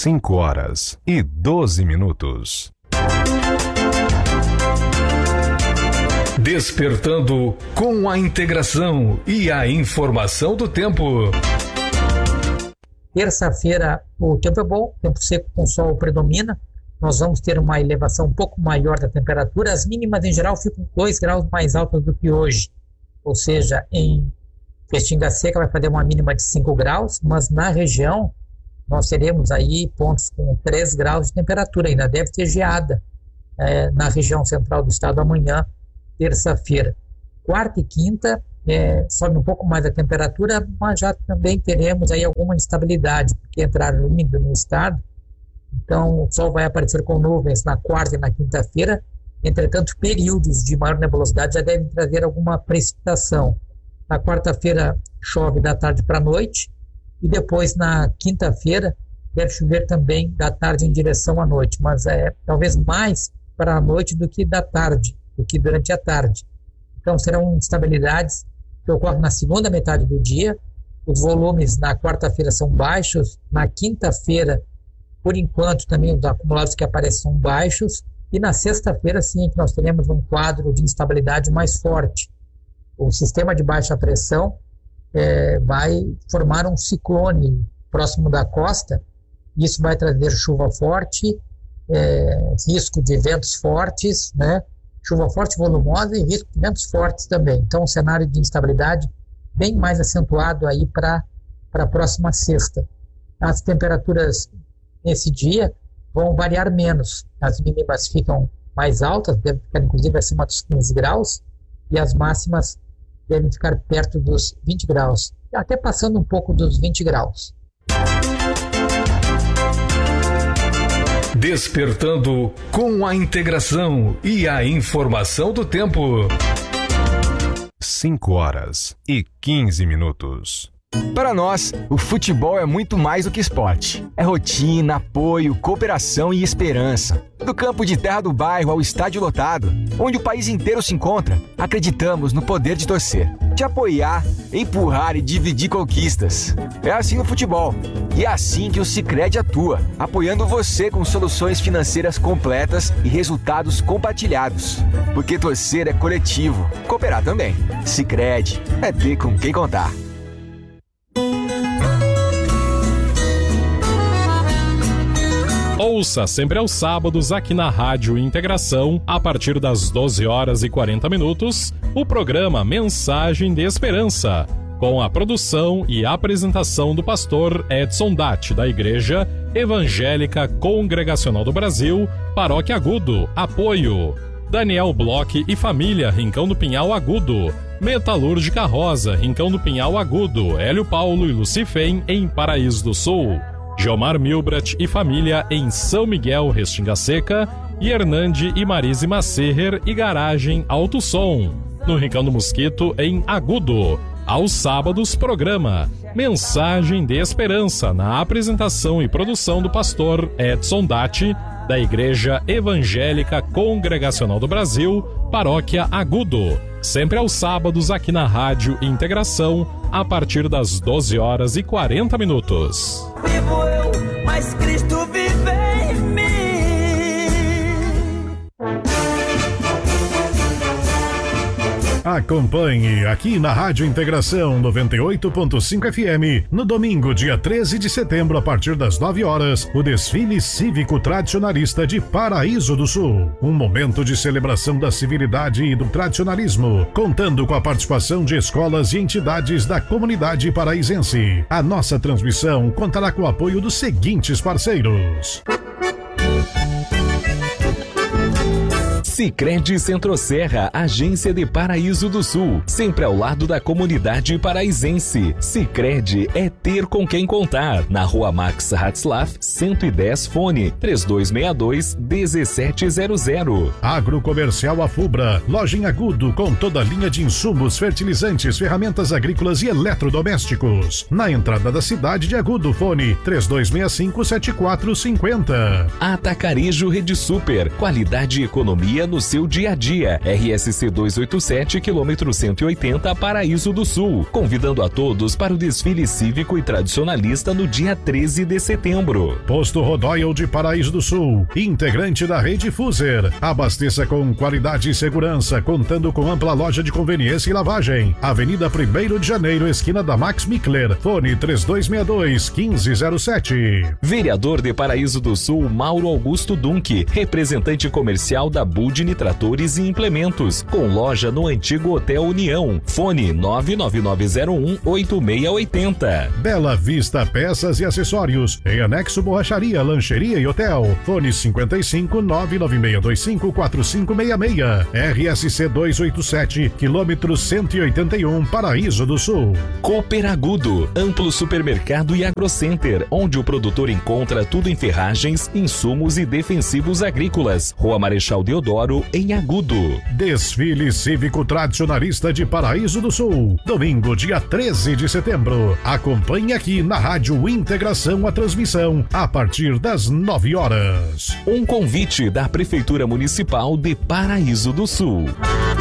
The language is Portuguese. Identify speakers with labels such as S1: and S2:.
S1: 5h12. Despertando com a integração e a informação do tempo.
S2: Terça-feira o tempo é bom, tempo seco com sol predomina. Nós vamos ter uma elevação um pouco maior da temperatura. As mínimas em geral ficam 2 graus mais altas do que hoje. Ou seja, em Restinga Seca vai fazer uma mínima de 5 graus, mas na região nós teremos aí pontos com 3 graus de temperatura. Ainda deve ter geada na região central do estado amanhã, terça-feira. Quarta e quinta sobe um pouco mais a temperatura, mas já também teremos aí alguma instabilidade, porque entraram úmido no estado. Então o sol vai aparecer com nuvens na quarta e na quinta-feira. Entretanto, períodos de maior nebulosidade já devem trazer alguma precipitação. Na quarta-feira chove da tarde para a noite, e depois na quinta-feira deve chover também da tarde em direção à noite, mas talvez mais para a noite do que da tarde, do que durante a tarde. Então serão instabilidades que ocorrem na segunda metade do dia. Os volumes na quarta-feira são baixos, na quinta-feira, por enquanto, também os acumulados que aparecem são baixos, e na sexta-feira sim que nós teremos um quadro de instabilidade mais forte. O sistema de baixa pressão vai formar um ciclone próximo da costa. Isso vai trazer chuva forte, risco de ventos fortes, né? Chuva forte volumosa e risco de ventos fortes também. Então, um cenário de instabilidade bem mais acentuado aí para a próxima sexta. As temperaturas nesse dia vão variar menos. As mínimas ficam mais altas, devem ficar inclusive acima dos 15 graus, e as máximas devem ficar perto dos 20 graus, até passando um pouco dos 20 graus.
S1: Despertando com a integração e a informação do tempo. 5h15.
S3: Para nós, o futebol é muito mais do que esporte. É rotina, apoio, cooperação e esperança. Do campo de terra do bairro ao estádio lotado, onde o país inteiro se encontra, acreditamos no poder de torcer, de apoiar, empurrar e dividir conquistas. É assim no futebol. E é assim que o Sicredi atua, apoiando você com soluções financeiras completas e resultados compartilhados. Porque torcer é coletivo, cooperar também. Sicredi é ter com quem contar.
S4: Ouça sempre aos sábados aqui na Rádio Integração, a partir das 12h40, o programa Mensagem de Esperança, com a produção e apresentação do pastor Edson Datti, da Igreja Evangélica Congregacional do Brasil, Paróquia Agudo, Apoio. Daniel Bloch e família, Rincão do Pinhal Agudo. Metalúrgica Rosa, Rincão do Pinhal Agudo, Hélio Paulo e Lucifem, em Paraíso do Sul. Geomar Milbrat e família em São Miguel, Restinga Seca, e Hernande e Marise Macerrer e Garagem Alto Som, no Rincão do Mosquito, em Agudo. Aos sábados, programa Mensagem de Esperança, na apresentação e produção do pastor Edson Datti, da Igreja Evangélica Congregacional do Brasil, Paróquia Agudo. Sempre aos sábados aqui na Rádio Integração, a partir das 12h40.
S5: Vivo eu, mas Cristo vive em mim.
S6: Acompanhe aqui na Rádio Integração 98.5 FM, no domingo, dia 13 de setembro, a partir das 9h, o desfile cívico tradicionalista de Paraíso do Sul. Um momento de celebração da civilidade e do tradicionalismo, contando com a participação de escolas e entidades da comunidade paraisense. A nossa transmissão contará com o apoio dos seguintes parceiros:
S7: Sicredi Centro-Serra, agência de Paraíso do Sul, sempre ao lado da comunidade paraisense. Sicredi é ter com quem contar. Na Rua Max Hatzlaff, 110, fone 3262-1700.
S6: Agrocomercial Afubra, loja em Agudo com toda a linha de insumos, fertilizantes, ferramentas agrícolas e eletrodomésticos. Na entrada da cidade de Agudo, fone 3265-7450.
S7: Atacarejo Rede Super, qualidade e economia economia no seu dia a dia. RSC 287, quilômetro 180, Paraíso do Sul. Convidando a todos para o desfile cívico e tradicionalista no dia 13 de setembro.
S6: Posto Rodoyle de Paraíso do Sul, integrante da rede Fuser. Abasteça com qualidade e segurança, contando com ampla loja de conveniência e lavagem. Avenida 1º de Janeiro, esquina da Max Mickler. Fone 3262-1507.
S7: Vereador de Paraíso do Sul, Mauro Augusto Dunque, representante comercial da Budini Tratores e Implementos, com loja no antigo Hotel União. Fone 99901-8680.
S6: Bela Vista Peças e Acessórios, em anexo borracharia, lancheria e hotel. Fone 55-99625-4566. RSC 287, quilômetro 181, Paraíso do Sul.
S7: Cooperagudo, amplo supermercado e agrocenter, onde o produtor encontra tudo em ferragens, insumos e defensivos agrícolas. Rua Marechal Deodoro, em Agudo.
S6: Desfile Cívico Tradicionalista de Paraíso do Sul, domingo, dia 13 de setembro. Acompanhe aqui na Rádio Integração a transmissão a partir das 9 horas.
S7: Um convite da Prefeitura Municipal de Paraíso do Sul.